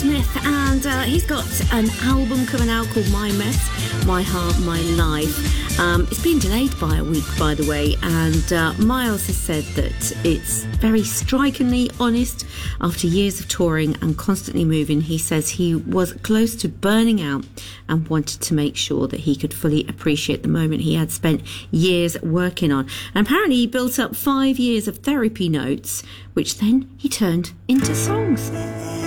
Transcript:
Smith, and he's got an album coming out called My Mess, My Heart, My Life. It's been delayed by a week, by the way, and Miles has said that it's very strikingly honest. After years of touring and constantly moving, he says he was close to burning out and wanted to make sure that he could fully appreciate the moment he had spent years working on. And apparently he built up 5 years of therapy notes, which then he turned into songs.